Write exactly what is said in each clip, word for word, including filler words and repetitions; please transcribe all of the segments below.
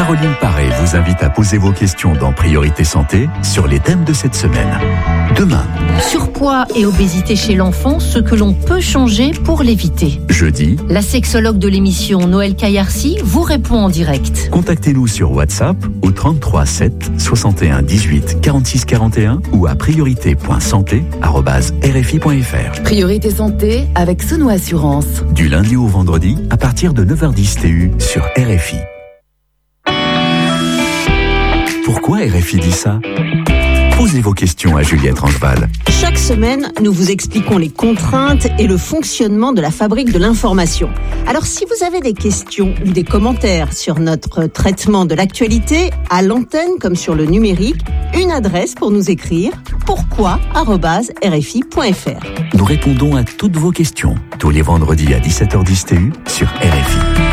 Caroline Paré vous invite à poser vos questions dans Priorité Santé sur les thèmes de cette semaine. Demain, surpoids et obésité chez l'enfant, ce que l'on peut changer pour l'éviter. Jeudi, la sexologue de l'émission Noël Kayarsi vous répond en direct. Contactez-nous sur WhatsApp au trente-trois sept soixante et un dix-huit quarante-six quarante et un ou à priorité point santé arobase r f i point f r. Priorité Santé avec Sono Assurance. Du lundi au vendredi à partir de neuf heures dix T U sur R F I. Pourquoi R F I dit ça ? Posez vos questions à Juliette Rangeval. Chaque semaine, nous vous expliquons les contraintes et le fonctionnement de la fabrique de l'information. Alors, si vous avez des questions ou des commentaires sur notre traitement de l'actualité, à l'antenne comme sur le numérique, une adresse pour nous écrire, pourquoi arobase r f i point f r. Nous répondons à toutes vos questions tous les vendredis à dix-sept heures dix T U sur R F I.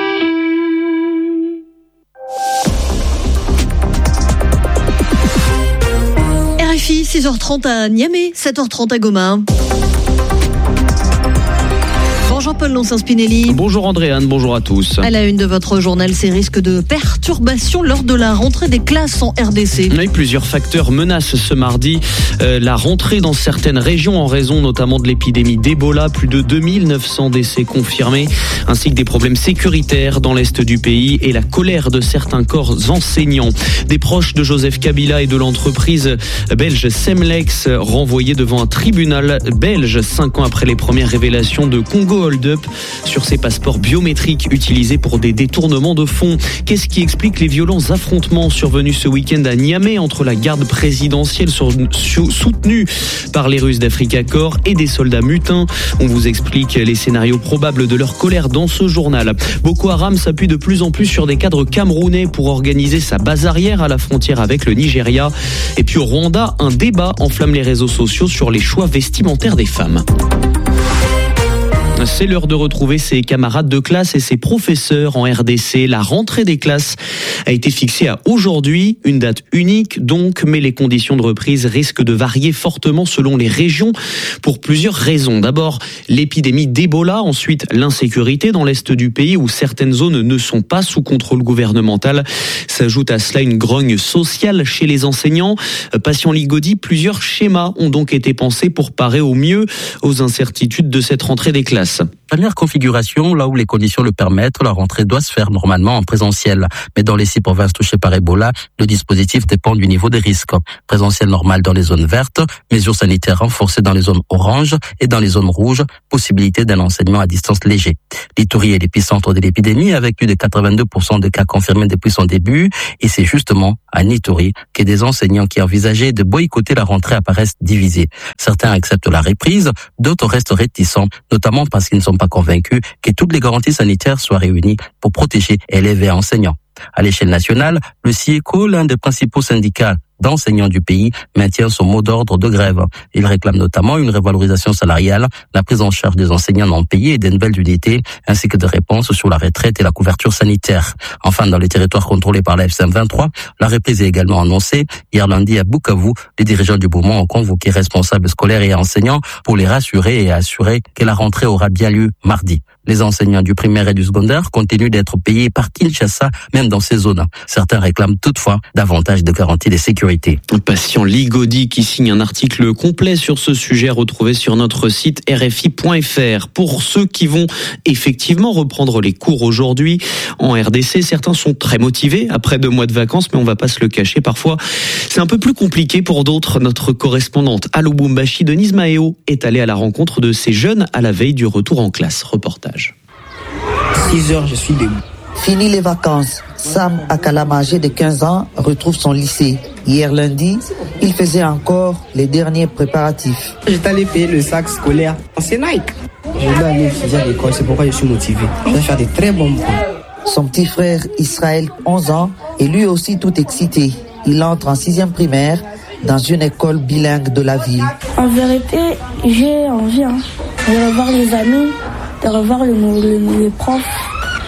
six heures trente à Niamey, sept heures trente à Goma. Bonjour Paul Lonsin-Spinelli. Bonjour Andréane, bonjour à tous. À la une de votre journal, ces risques de perturbations lors de la rentrée des classes en R D C. Oui, plusieurs facteurs menacent ce mardi euh, la rentrée dans certaines régions en raison notamment de l'épidémie d'Ebola. Plus de deux mille neuf cents décès confirmés, ainsi que des problèmes sécuritaires dans l'est du pays et la colère de certains corps enseignants. Des proches de Joseph Kabila et de l'entreprise belge Semlex renvoyés devant un tribunal belge cinq ans après les premières révélations de Congo hold-up sur ces passeports biométriques utilisés pour des détournements de fonds. Qu'est-ce qui explique les violents affrontements survenus ce week-end à Niamey entre la garde présidentielle soutenue par les Russes d'Africa Corps et des soldats mutins? On vous explique les scénarios probables de leur colère dans ce journal. Boko Haram s'appuie de plus en plus sur des cadres camerounais pour organiser sa base arrière à la frontière avec le Nigeria. Et puis au Rwanda, un débat enflamme les réseaux sociaux sur les choix vestimentaires des femmes. C'est l'heure de retrouver ses camarades de classe et ses professeurs en R D C. La rentrée des classes a été fixée à aujourd'hui, une date unique donc, mais les conditions de reprise risquent de varier fortement selon les régions pour plusieurs raisons. D'abord, l'épidémie d'Ebola, ensuite l'insécurité dans l'est du pays où certaines zones ne sont pas sous contrôle gouvernemental. S'ajoute à cela une grogne sociale chez les enseignants. Patient Ligodi, plusieurs schémas ont donc été pensés pour parer au mieux aux incertitudes de cette rentrée des classes. Première configuration, là où les conditions le permettent, la rentrée doit se faire normalement en présentiel. Mais dans les six provinces touchées par Ebola, le dispositif dépend du niveau des risques. Présentiel normal dans les zones vertes, mesures sanitaires renforcées dans les zones oranges et dans les zones rouges, possibilité d'un enseignement à distance léger. L'Ituri est l'épicentre de l'épidémie avec plus de quatre-vingt-deux pour cent de cas confirmés depuis son début. Et c'est justement à Ituri que des enseignants qui envisageaient de boycotter la rentrée apparaissent divisés. Certains acceptent la reprise, d'autres restent réticents, notamment parce qu'ils ne sont pas convaincus que toutes les garanties sanitaires soient réunies pour protéger élèves et enseignants. À l'échelle nationale, le SIECO, l'un des principaux syndicats d'enseignants du pays, maintient son mot d'ordre de grève. Il réclame notamment une revalorisation salariale, la prise en charge des enseignants non payés et des nouvelles unités, ainsi que des réponses sur la retraite et la couverture sanitaire. Enfin, dans les territoires contrôlés par la F C M vingt-trois, la reprise est également annoncée. Hier lundi, à Bukavu, les dirigeants du mouvement ont convoqué responsables scolaires et enseignants pour les rassurer et assurer que la rentrée aura bien lieu mardi. Les enseignants du primaire et du secondaire continuent d'être payés par Kinshasa, même dans ces zones. Certains réclament toutefois davantage de garanties de sécurité. Patient Ligodi qui signe un article complet sur ce sujet retrouvé sur notre site r f i point f r. Pour ceux qui vont effectivement reprendre les cours aujourd'hui en R D C, certains sont très motivés après deux mois de vacances, mais on va pas se le cacher, parfois c'est un peu plus compliqué pour d'autres. Notre correspondante à Lubumbashi, Denise Maheo, est allée à la rencontre de ces jeunes à la veille du retour en classe. Reportage. six heures, je suis debout. Fini les vacances. Sam Akalama, âgé de quinze ans, retrouve son lycée. Hier lundi, il faisait encore les derniers préparatifs. J'étais allé payer le sac scolaire. C'est Nike. Je dois aller étudier à l'école, c'est pourquoi je suis motivé. Je vais faire des très bons points. Son petit frère Israël, onze ans, est lui aussi tout excité. Il entre en sixième primaire dans une école bilingue de la ville. En vérité, j'ai envie hein, de revoir les amis, de revoir le, le, les profs.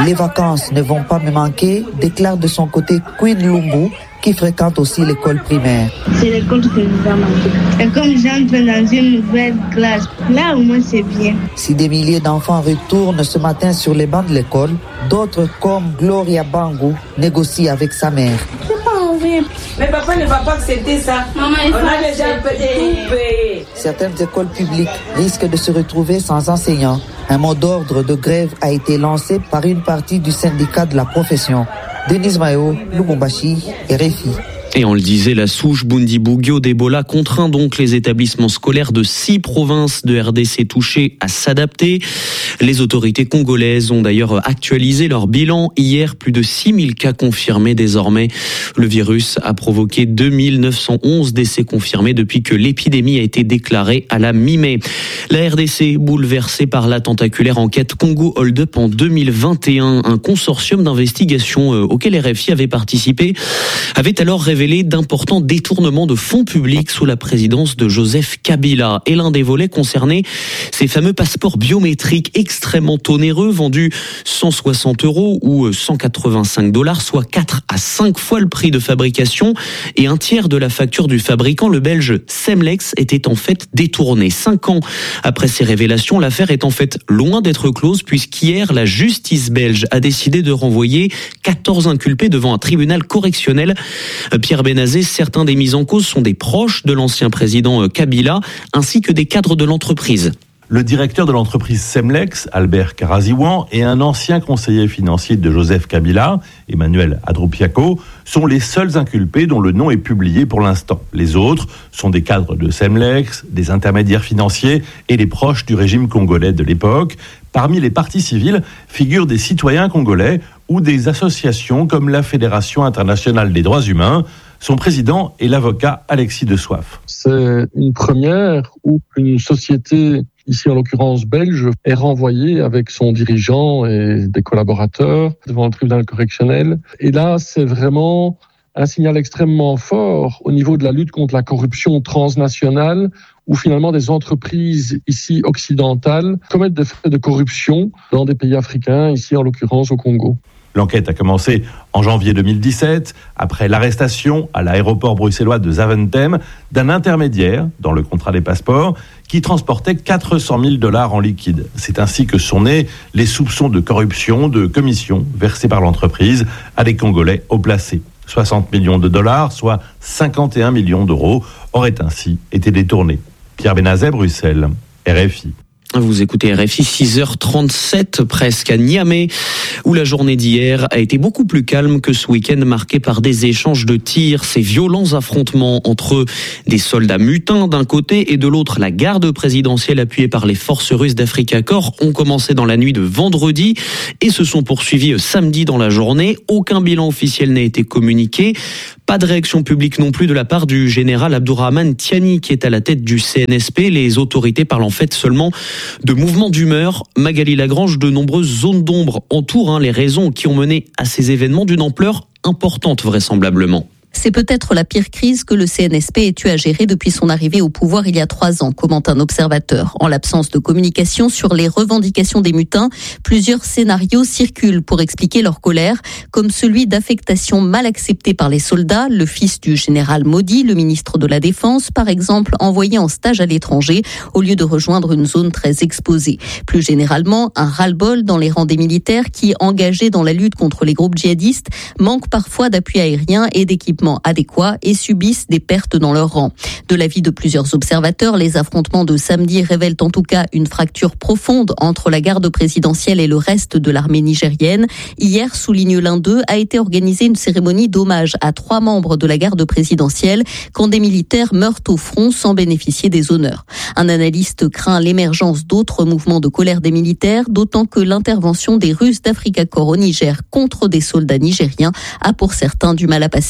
Les vacances ne vont pas me manquer, déclare de son côté Queen Lumbu, qui fréquente aussi l'école primaire. C'est l'école que nous va manquer. Et comme j'entre dans une nouvelle classe, là au moins c'est bien. Si des milliers d'enfants retournent ce matin sur les bancs de l'école, d'autres comme Gloria Bangu négocient avec sa mère. C'est pas envie. Mais papa ne va pas accepter ça. Maman, il faut On a déjà tout payé. Certaines écoles publiques risquent de se retrouver sans enseignants. Un mot d'ordre de grève a été lancé par une partie du syndicat de la profession. Denise Mayo, Lubumbashi, R F I. Et on le disait, la souche Bundibugyo d'Ebola contraint donc les établissements scolaires de six provinces de R D C touchées à s'adapter. Les autorités congolaises ont d'ailleurs actualisé leur bilan. Hier, plus de six mille cas confirmés désormais. Le virus a provoqué deux mille neuf cent onze décès confirmés depuis que l'épidémie a été déclarée à la mi-mai. La R D C, bouleversée par la tentaculaire enquête Congo Hold Up en deux mille vingt et un, un consortium d'investigation auquel R F I avait participé, avait alors révélé d'importants détournements de fonds publics sous la présidence de Joseph Kabila. Et l'un des volets concernait ces fameux passeports biométriques extrêmement onéreux, vendus cent soixante euros ou cent quatre-vingt-cinq dollars, soit quatre à cinq fois le prix de fabrication et un tiers de la facture du fabricant. Le belge Semlex était en fait détourné. Cinq ans après ces révélations, l'affaire est en fait loin d'être close, puisqu'hier, la justice belge a décidé de renvoyer quatorze inculpés devant un tribunal correctionnel. Pierre Benazé, certains des mis en cause sont des proches de l'ancien président Kabila, ainsi que des cadres de l'entreprise. Le directeur de l'entreprise Semlex, Albert Karaziwan, et un ancien conseiller financier de Joseph Kabila, Emmanuel Adroupiako, sont les seuls inculpés dont le nom est publié pour l'instant. Les autres sont des cadres de Semlex, des intermédiaires financiers et les proches du régime congolais de l'époque. Parmi les parties civiles figurent des citoyens congolais ou des associations comme la Fédération internationale des droits humains. Son président est l'avocat Alexis de Soif. C'est une première où une société, ici en l'occurrence belge, est renvoyée avec son dirigeant et des collaborateurs devant le tribunal correctionnel. Et là, c'est vraiment un signal extrêmement fort au niveau de la lutte contre la corruption transnationale, où finalement des entreprises ici occidentales commettent des faits de corruption dans des pays africains, ici en l'occurrence au Congo. L'enquête a commencé en janvier deux mille dix-sept, après l'arrestation à l'aéroport bruxellois de Zaventem d'un intermédiaire dans le contrat des passeports qui transportait quatre cent mille dollars en liquide. C'est ainsi que sont nés les soupçons de corruption de commissions versées par l'entreprise à des Congolais haut placés. soixante millions de dollars, soit cinquante et un millions d'euros, auraient ainsi été détournés. Pierre Benazet, Bruxelles, R F I. Vous écoutez R F I, six heures trente-sept presque à Niamey, où la journée d'hier a été beaucoup plus calme que ce week-end, marqué par des échanges de tirs, ces violents affrontements entre des soldats mutins d'un côté et de l'autre la garde présidentielle appuyée par les forces russes d'Africa Corps ont commencé dans la nuit de vendredi et se sont poursuivis samedi dans la journée. Aucun bilan officiel n'a été communiqué. Pas de réaction publique non plus de la part du général Abdourahmane Tiani qui est à la tête du C N S P. Les autorités parlent en fait seulement de mouvements d'humeur. Magali Lagrange, de nombreuses zones d'ombre entourent hein, les raisons qui ont mené à ces événements d'une ampleur importante vraisemblablement. C'est peut-être la pire crise que le C N S P ait eu à gérer depuis son arrivée au pouvoir il y a trois ans, commente un observateur. En l'absence de communication sur les revendications des mutins, plusieurs scénarios circulent pour expliquer leur colère, comme celui d'affectation mal acceptée par les soldats, le fils du général Modi, le ministre de la Défense, par exemple, envoyé en stage à l'étranger au lieu de rejoindre une zone très exposée. Plus généralement, un ras-le-bol dans les rangs des militaires qui, engagés dans la lutte contre les groupes djihadistes, manquent parfois d'appui aérien et d'équipements adéquats et subissent des pertes dans leur rang. De l'avis de plusieurs observateurs, les affrontements de samedi révèlent en tout cas une fracture profonde entre la garde présidentielle et le reste de l'armée nigérienne. Hier, souligne l'un d'eux, a été organisée une cérémonie d'hommage à trois membres de la garde présidentielle quand des militaires meurent au front sans bénéficier des honneurs. Un analyste craint l'émergence d'autres mouvements de colère des militaires, d'autant que l'intervention des Russes d'Africa Corps au Niger contre des soldats nigériens a pour certains du mal à passer.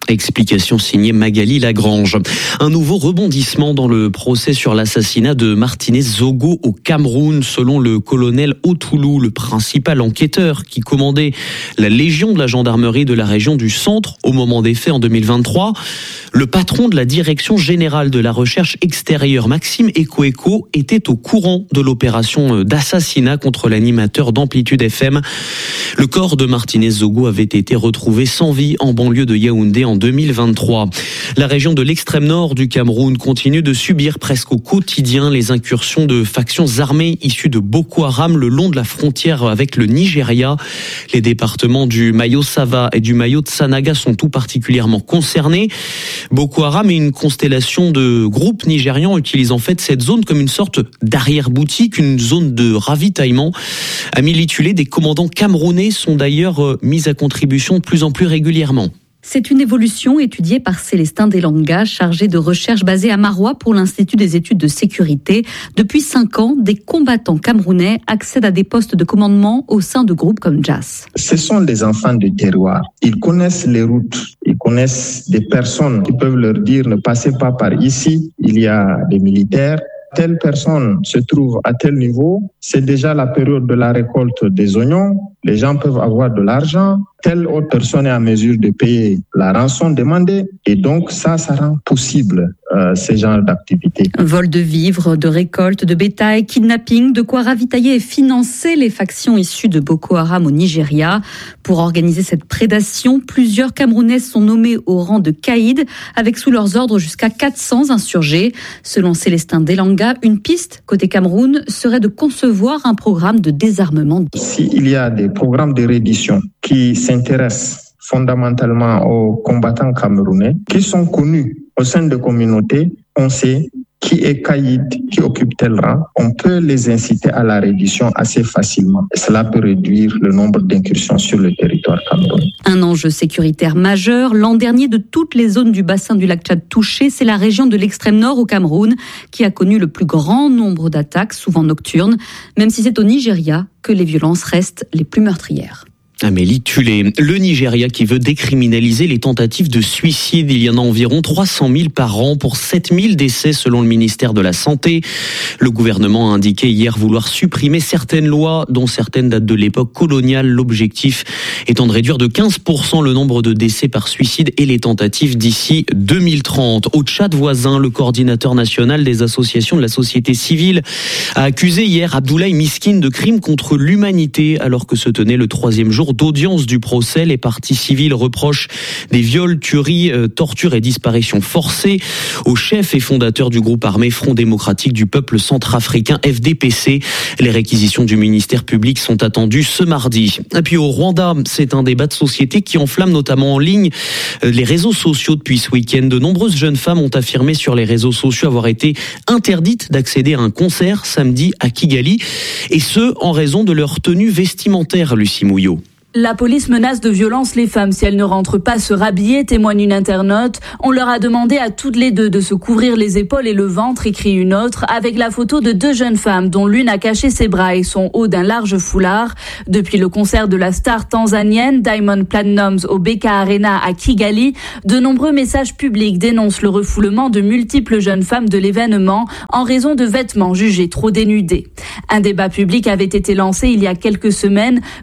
Explication signée Magali Lagrange. Un nouveau rebondissement dans le procès sur l'assassinat de Martinez Zogo au Cameroun. Selon le colonel Otoulou, le principal enquêteur qui commandait la Légion de la gendarmerie de la région du Centre au moment des faits en deux mille vingt-trois, le patron de la direction générale de la recherche extérieure, Maxime Ekoeko, était au courant de l'opération d'assassinat contre l'animateur d'Amplitude F M. Le corps de Martinez Zogo avait été retrouvé sans vie en banlieue de Yaoundé en deux mille vingt-trois. La région de l'extrême nord du Cameroun continue de subir presque au quotidien les incursions de factions armées issues de Boko Haram le long de la frontière avec le Nigeria. Les départements du Mayo-Sava et du Mayo-Tsanaga sont tout particulièrement concernés. Boko Haram est une constellation de groupes nigérians utilisant en fait cette zone comme une sorte d'arrière-boutique, une zone de ravitaillement. Amélie Tulé, des commandants camerounais sont d'ailleurs mis à contribution de plus en plus régulièrement. C'est une évolution étudiée par Célestin Delanga, chargé de recherche basé à Maroua pour l'Institut des études de sécurité. Depuis cinq ans, des combattants camerounais accèdent à des postes de commandement au sein de groupes comme Jas. Ce sont des enfants du terroir. Ils connaissent les routes. Ils connaissent des personnes qui peuvent leur dire ne passez pas par ici. Il y a des militaires. Telle personne se trouve à tel niveau, c'est déjà la période de la récolte des oignons, les gens peuvent avoir de l'argent, telle autre personne est en mesure de payer la rançon demandée et donc ça, ça rend possible euh, ces genres d'activités. Vol de vivres, de récolte, de bétail, kidnapping, de quoi ravitailler et financer les factions issues de Boko Haram au Nigeria. Pour organiser cette prédation, plusieurs Camerounais sont nommés au rang de caïds avec sous leurs ordres jusqu'à quatre cents insurgés. Selon Célestin Delanga, une piste côté Cameroun serait de concevoir un programme de désarmement. S'il y a des programmes de reddition qui s'intéressent fondamentalement aux combattants camerounais, qui sont connus au sein de communautés, on sait qui est caïd, qui occupe tel rang, on peut les inciter à la reddition assez facilement. Et cela peut réduire le nombre d'incursions sur le territoire camerounais. Un enjeu sécuritaire majeur. L'an dernier, de toutes les zones du bassin du lac Tchad touchées, c'est la région de l'extrême nord au Cameroun qui a connu le plus grand nombre d'attaques, souvent nocturnes, même si c'est au Nigeria que les violences restent les plus meurtrières. Amélie Tulé. Le Nigeria qui veut décriminaliser les tentatives de suicide. Il y en a environ trois cent mille par an pour sept mille décès selon le ministère de la Santé. Le gouvernement a indiqué hier vouloir supprimer certaines lois, dont certaines datent de l'époque coloniale. L'objectif étant de réduire de quinze pour cent le nombre de décès par suicide et les tentatives d'ici deux mille trente. Au Tchad voisin, le coordinateur national des associations de la société civile a accusé hier Abdoulaye Miskine de crimes contre l'humanité alors que se tenait le troisième jour d'audience du procès. Les parties civiles reprochent des viols, tueries, euh, tortures et disparitions forcées au chef et fondateur du groupe armé Front démocratique du peuple centrafricain F D P C. Les réquisitions du ministère public sont attendues ce mardi. Et puis au Rwanda, c'est un débat de société qui enflamme notamment en ligne les réseaux sociaux depuis ce week-end. De nombreuses jeunes femmes ont affirmé sur les réseaux sociaux avoir été interdites d'accéder à un concert samedi à Kigali, et ce en raison de leur tenue vestimentaire, Lucie Mouillot. La police menace de violence les femmes si elles ne rentrent pas se rhabiller, témoigne une internaute. On leur a demandé à toutes les deux de se couvrir les épaules et le ventre, écrit une autre, avec la photo de deux jeunes femmes dont l'une a caché ses bras et son haut d'un large foulard. Depuis le concert de la star tanzanienne Diamond Platnumz au B K Arena à Kigali, de nombreux messages publics dénoncent le refoulement de multiples jeunes femmes de l'événement en raison de vêtements jugés trop dénudés. Un débat public avait été lancé il y a quelques semaines